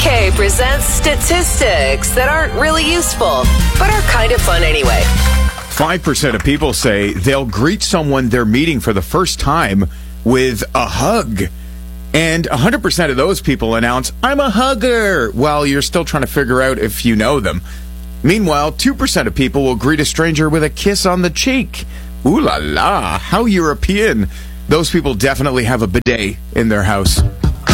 K presents statistics that aren't really useful, but are kind of fun anyway. 5% of people say they'll greet someone they're meeting for the first time with a hug. And 100% of those people announce, I'm a hugger, while you're still trying to figure out if you know them. Meanwhile, 2% of people will greet a stranger with a kiss on the cheek. Ooh la la, how European. Those people definitely have a bidet in their house.